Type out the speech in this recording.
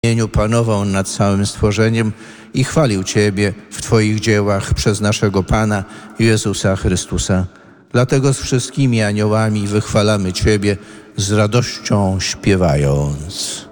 imieniu panował nad całym stworzeniem i chwalił Ciebie w Twoich dziełach przez naszego Pana Jezusa Chrystusa. Dlatego z wszystkimi aniołami wychwalamy Ciebie z radością śpiewając.